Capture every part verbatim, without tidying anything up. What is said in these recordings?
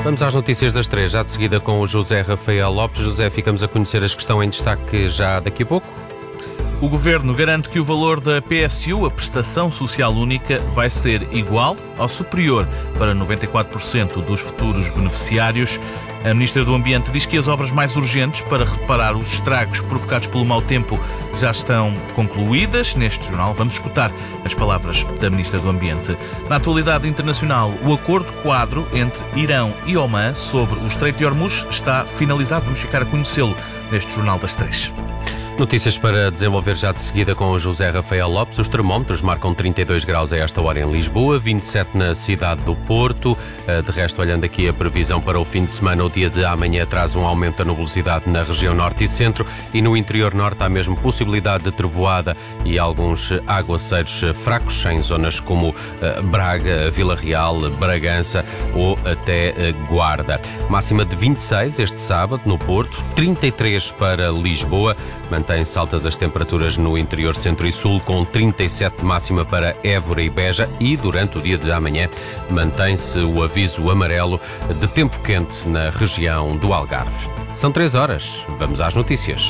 Vamos às notícias das três, já de seguida com o José Rafael Lopes. José, ficamos a conhecer as que estão em destaque já daqui a pouco. O Governo garante que o valor da P S U, a Prestação Social Única, vai ser igual ou superior para noventa e quatro por cento dos futuros beneficiários. A Ministra do Ambiente diz que as obras mais urgentes para reparar os estragos provocados pelo mau tempo já estão concluídas. Neste jornal vamos escutar as palavras da Ministra do Ambiente. Na atualidade internacional, o acordo quadro entre Irão e Omã sobre o Estreito de Hormuz está finalizado. Vamos ficar a conhecê-lo neste Jornal das Três. Notícias para desenvolver já de seguida com o José Rafael Lopes. Os termómetros marcam trinta e dois graus a esta hora em Lisboa, vinte e sete na cidade do Porto. De resto, olhando aqui a previsão para o fim de semana, o dia de amanhã traz um aumento da nubosidade na região norte e centro, e no interior norte há mesmo possibilidade de trovoada e alguns aguaceiros fracos em zonas como Braga, Vila Real, Bragança ou até Guarda. Máxima de vinte e seis este sábado no Porto, trinta e três para Lisboa. Mantém-se altas as temperaturas no interior centro e sul, com trinta e sete máxima para Évora e Beja, e durante o dia de amanhã mantém-se o aviso amarelo de tempo quente na região do Algarve. São três horas, vamos às notícias.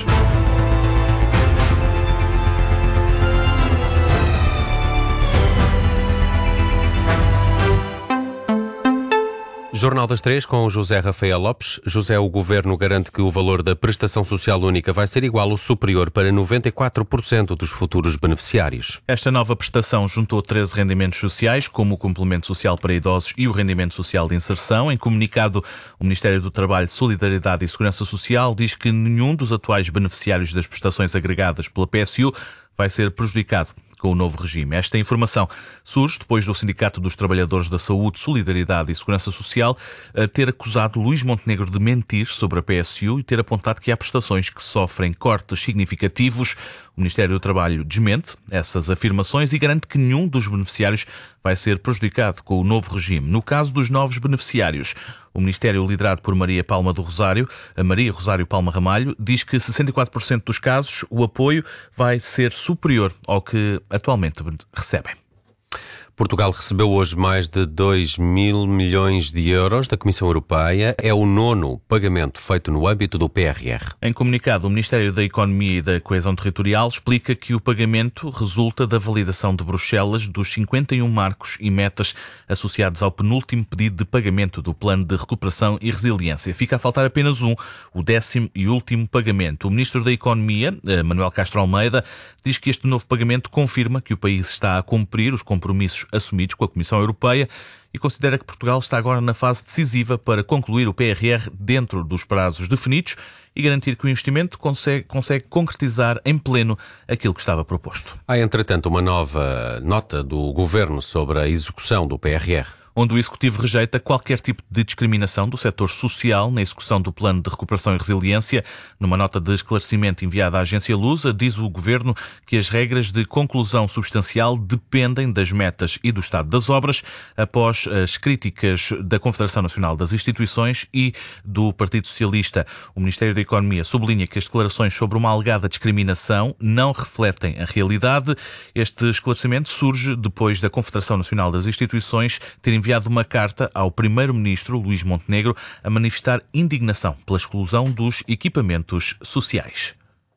Jornal das Três com o José Rafael Lopes. José, o Governo garante que o valor da Prestação Social Única vai ser igual ou superior para noventa e quatro por cento dos futuros beneficiários. Esta nova prestação juntou treze rendimentos sociais, como o Complemento Social para Idosos e o Rendimento Social de Inserção. Em comunicado, o Ministério do Trabalho, Solidariedade e Segurança Social diz que nenhum dos atuais beneficiários das prestações agregadas pela P S U vai ser prejudicado com o novo regime. Esta informação surge depois do Sindicato dos Trabalhadores da Saúde, Solidariedade e Segurança Social ter acusado Luís Montenegro de mentir sobre a P S U e ter apontado que há prestações que sofrem cortes significativos. O Ministério do Trabalho desmente essas afirmações e garante que nenhum dos beneficiários vai ser prejudicado com o novo regime. No caso dos novos beneficiários, o Ministério, liderado por Maria Palma do Rosário, a Maria Rosário Palma Ramalho, diz que sessenta e quatro por cento dos casos o apoio vai ser superior ao que atualmente recebem. Portugal recebeu hoje mais de dois mil milhões de euros da Comissão Europeia. É o nono pagamento feito no âmbito do P R R. Em comunicado, o Ministério da Economia e da Coesão Territorial explica que o pagamento resulta da validação de Bruxelas dos cinquenta e um marcos e metas associados ao penúltimo pedido de pagamento do Plano de Recuperação e Resiliência. Fica a faltar apenas um, o décimo e último pagamento. O Ministro da Economia, Manuel Castro Almeida, diz que este novo pagamento confirma que o país está a cumprir os compromissos assumidos com a Comissão Europeia e considera que Portugal está agora na fase decisiva para concluir o P R R dentro dos prazos definidos e garantir que o investimento consegue, consegue concretizar em pleno aquilo que estava proposto. Há, entretanto, uma nova nota do Governo sobre a execução do P R R. Onde o Executivo rejeita qualquer tipo de discriminação do setor social na execução do Plano de Recuperação e Resiliência. Numa nota de esclarecimento enviada à agência Lusa, diz o Governo que as regras de conclusão substancial dependem das metas e do estado das obras, após as críticas da Confederação Nacional das Instituições e do Partido Socialista. O Ministério da Economia sublinha que as declarações sobre uma alegada discriminação não refletem a realidade. Este esclarecimento surge depois da Confederação Nacional das Instituições ter enviado enviado uma carta ao primeiro-ministro Luís Montenegro a manifestar indignação pela exclusão dos equipamentos sociais.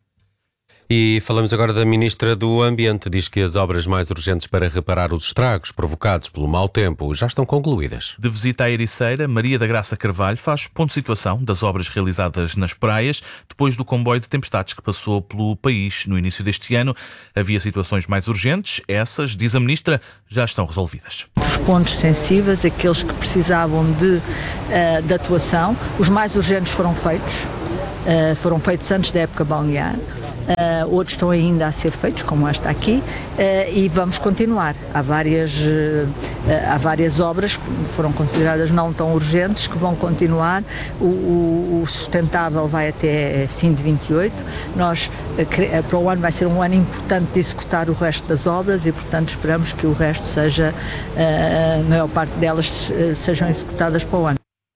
E falamos agora da Ministra do Ambiente. Diz que as obras mais urgentes para reparar os estragos provocados pelo mau tempo já estão concluídas. De visita à Ericeira, Maria da Graça Carvalho faz ponto de situação das obras realizadas nas praias depois do comboio de tempestades que passou pelo país no início deste ano. Havia situações mais urgentes, essas, diz a Ministra, já estão resolvidas. Os pontos sensíveis, aqueles que precisavam de, uh, de atuação, os mais urgentes foram feitos, uh, foram feitos antes da época balnear. Uh, outros estão ainda a ser feitos, como esta aqui, uh, e vamos continuar. Há várias, uh, há várias obras que foram consideradas não tão urgentes que vão continuar. O, o, o sustentável vai até fim de vinte e oito. Nós, uh, para o ano, vai ser um ano importante de executar o resto das obras e, portanto, esperamos que o resto seja, uh, a maior parte delas uh, sejam executadas para o ano.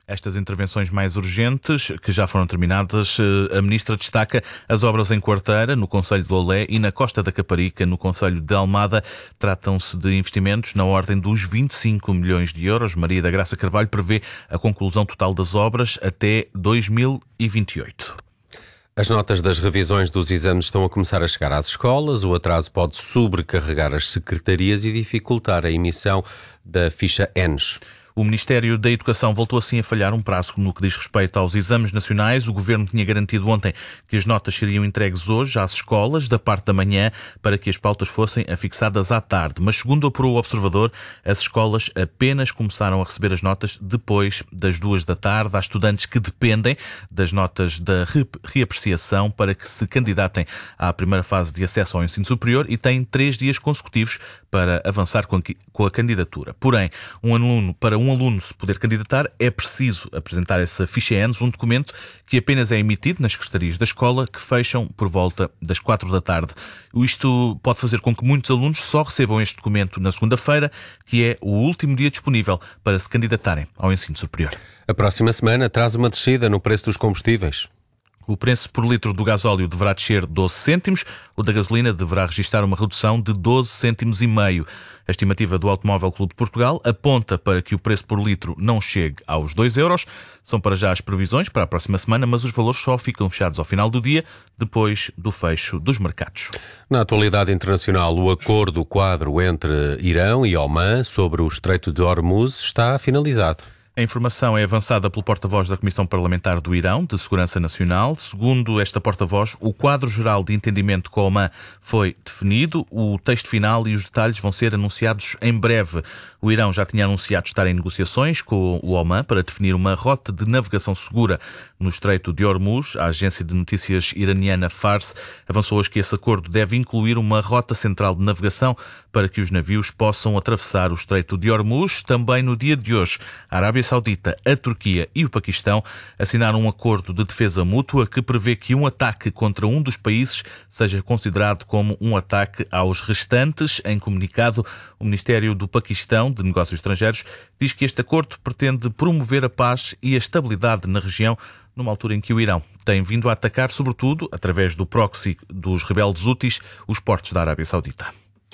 Estas intervenções mais urgentes, que já foram terminadas, a Ministra destaca as obras em Quarteira, no concelho de Olé, e na Costa da Caparica, no concelho de Almada. Tratam-se de investimentos na ordem dos vinte e cinco milhões de euros. Maria da Graça Carvalho prevê a conclusão total das obras até dois mil e vinte e oito. As notas das revisões dos exames estão a começar a chegar às escolas. O atraso pode sobrecarregar as secretarias e dificultar a emissão da ficha E N S. O Ministério da Educação voltou assim a falhar um prazo no que diz respeito aos exames nacionais. O Governo tinha garantido ontem que as notas seriam entregues hoje às escolas, da parte da manhã, para que as pautas fossem afixadas à tarde. Mas, segundo apurou o Observador, as escolas apenas começaram a receber as notas depois das duas da tarde. Há estudantes que dependem das notas da reapreciação para que se candidatem à primeira fase de acesso ao ensino superior e têm três dias consecutivos para avançar com a candidatura. Porém, um aluno, para um aluno se poder candidatar, é preciso apresentar essa ficha E N S, um documento que apenas é emitido nas secretarias da escola, que fecham por volta das quatro da tarde. Isto pode fazer com que muitos alunos só recebam este documento na segunda-feira, que é o último dia disponível para se candidatarem ao ensino superior. A próxima semana traz uma descida no preço dos combustíveis. O preço por litro do gasóleo deverá descer doze cêntimos, o da gasolina deverá registrar uma redução de doze cêntimos e meio. A estimativa do Automóvel Clube de Portugal aponta para que o preço por litro não chegue aos dois euros. São para já as previsões para a próxima semana, mas os valores só ficam fechados ao final do dia, depois do fecho dos mercados. Na atualidade internacional, o acordo quadro entre Irão e Omã sobre o Estreito de Hormuz está finalizado. A informação é avançada pelo porta-voz da Comissão Parlamentar do Irão, de Segurança Nacional. Segundo esta porta-voz, o quadro geral de entendimento com a Omã foi definido, o texto final e os detalhes vão ser anunciados em breve. O Irão já tinha anunciado estar em negociações com o Omã para definir uma rota de navegação segura no Estreito de Hormuz. A agência de notícias iraniana Fars avançou hoje que esse acordo deve incluir uma rota central de navegação para que os navios possam atravessar o Estreito de Hormuz. Também no dia de hoje, a Arábia Saudita, a Turquia e o Paquistão assinaram um acordo de defesa mútua que prevê que um ataque contra um dos países seja considerado como um ataque aos restantes. Em comunicado, o Ministério do Paquistão de Negócios Estrangeiros diz que este acordo pretende promover a paz e a estabilidade na região, numa altura em que o Irão tem vindo a atacar, sobretudo, através do proxy dos rebeldes houthis, os portos da Arábia Saudita.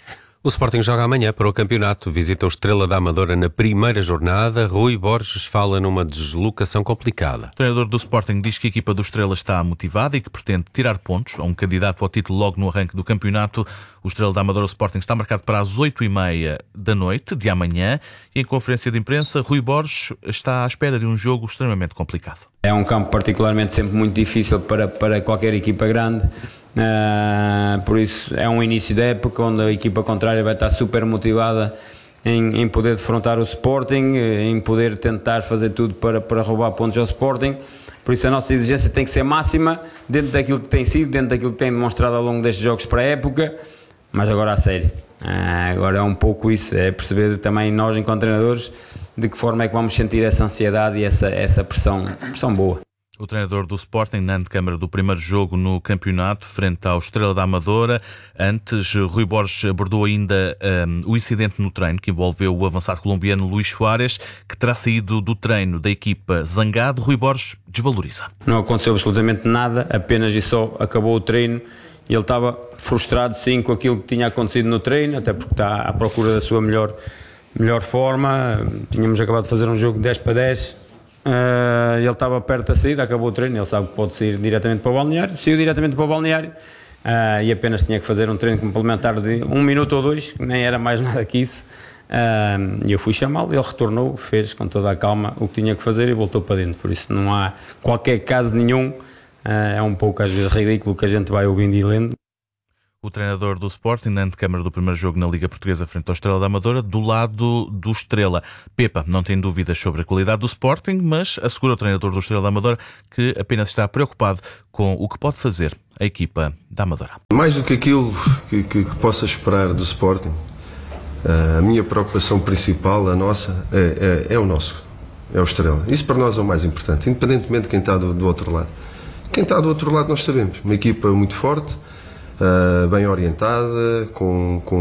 O Sporting joga amanhã para o campeonato. Visita o Estrela da Amadora na primeira jornada. Rui Borges fala numa deslocação complicada. O treinador do Sporting diz que a equipa do Estrela está motivada e que pretende tirar pontos a um candidato ao título logo no arranque do campeonato. O Estrela da Amadora Sporting está marcado para as oito e meia da noite de amanhã e em conferência de imprensa Rui Borges está à espera de um jogo extremamente complicado. É um campo particularmente sempre muito difícil para, para qualquer equipa grande. Uh, por isso é um início da época onde a equipa contrária vai estar super motivada em, em poder defrontar o Sporting, em poder tentar fazer tudo para, para roubar pontos ao Sporting. Por isso a nossa exigência tem que ser máxima dentro daquilo que tem sido, dentro daquilo que tem demonstrado ao longo destes jogos para a época, mas agora a sério. Uh, agora é um pouco isso, é perceber também nós enquanto treinadores de que forma é que vamos sentir essa ansiedade e essa, essa pressão, pressão boa. O treinador do Sporting na antecâmara do primeiro jogo no campeonato, frente ao Estrela da Amadora. Antes, Rui Borges abordou ainda um, o incidente no treino que envolveu o avançado colombiano Luís Soares, que terá saído do treino da equipa zangado. Rui Borges desvaloriza. Não aconteceu absolutamente nada, apenas e só acabou o treino e ele estava frustrado sim com aquilo que tinha acontecido no treino, até porque está à procura da sua melhor, melhor forma. Tínhamos acabado de fazer um jogo de dez para dez. Uh, ele estava perto da saída, acabou o treino, ele sabe que pode sair diretamente para o balneário, saiu diretamente para o balneário uh, e apenas tinha que fazer um treino complementar de um minuto ou dois, nem era mais nada que isso, uh, e eu fui chamá-lo, ele retornou, fez com toda a calma o que tinha que fazer e voltou para dentro. Por isso não há qualquer caso nenhum, uh, é um pouco às vezes ridículo que a gente vai ouvindo e lendo. O treinador do Sporting, na antecâmara do primeiro jogo na Liga Portuguesa frente ao Estrela da Amadora, do lado do Estrela. Pepa não tem dúvidas sobre a qualidade do Sporting, mas assegura o treinador do Estrela da Amadora que apenas está preocupado com o que pode fazer a equipa da Amadora. Mais do que aquilo que, que, que possa esperar do Sporting, a minha preocupação principal, a nossa, é, é, é o nosso, é o Estrela. Isso para nós é o mais importante, independentemente de quem está do, do outro lado. Quem está do outro lado nós sabemos, uma equipa muito forte, Uh, bem orientada, com, com